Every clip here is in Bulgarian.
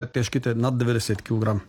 най-тежките над 90 кг.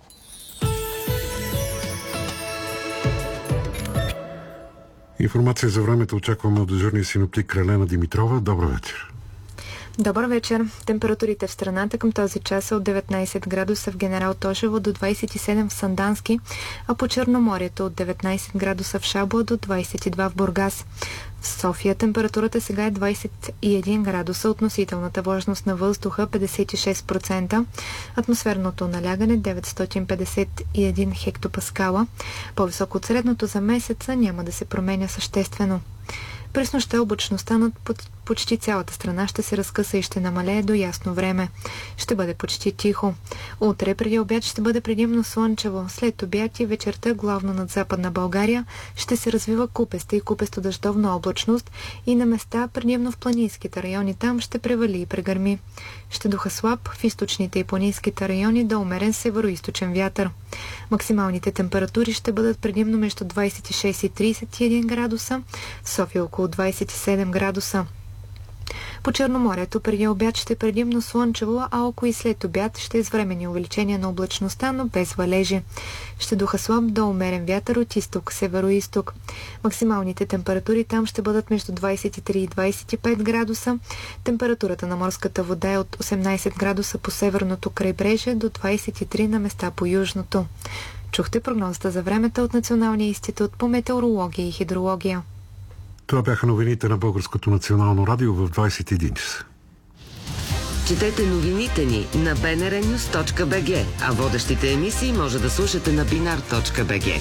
Информация за времето очакваме от дежурния синоптик Кралена Димитрова. Добър вечер. Добър вечер. Температурите в страната към този час са от 19 градуса в Генерал Тошево до 27 в Сандански, а по Черноморието от 19 градуса в Шабла до 22 в Бургас. В София температурата сега е 21 градуса, относителната влажност на въздуха 56%, атмосферното налягане 951 хектопаскала. По-високо от средното за месеца няма да се променя съществено. През нощта облачността над почти цялата страна ще се разкъса и ще намалее до ясно време. Ще бъде почти тихо. Утре преди обяд ще бъде предимно слънчево. След обяд и вечерта, главно над Западна България, ще се развива купеста и купесто-дъждовна облачност и на места, предимно в планинските райони, там ще превали и прегърми. Ще духа слаб в източните и планинските райони до умерен североизточен вятър. Максималните температури ще бъдат предимно между 26 и 31 градуса, в София около 27 градуса. По Черноморието преди обяд ще е предимно слънчево, а около и след обяд ще е с временни увеличения на облачността, но без валежи. Ще духа слаб до умерен вятър от изток, северо-изток. Максималните температури там ще бъдат между 23 и 25 градуса. Температурата на морската вода е от 18 градуса по северното крайбрежие до 23 на места по южното. Чухте прогнозата за времето от Националния институт по метеорология и хидрология. Това бяха новините на Българското национално радио в 21 часа. Четете новините ни на bnrnews.bg, а водещите емисии може да слушате на binar.bg.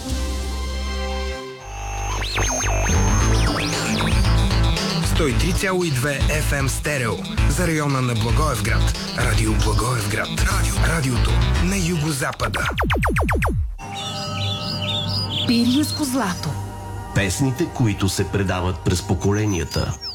FM стерео за района на Благоевград. Радио Благоевград. Радиото на югозапада. Пиринско злато. Песните, които се предават през поколенията.